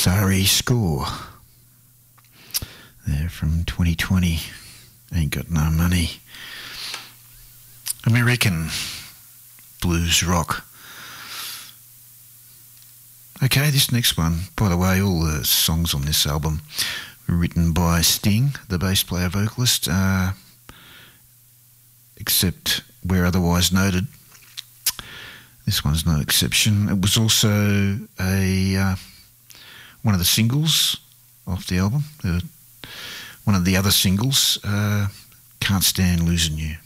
Sorry Score. They're from 2020. Ain't Got No Money. American blues rock. Okay, this next one, by the way, all the songs on this album were written by Sting, the bass player vocalist, except where otherwise noted. This one's no exception. It was also one of the singles off the album. One of the other singles, Can't Stand Losing You.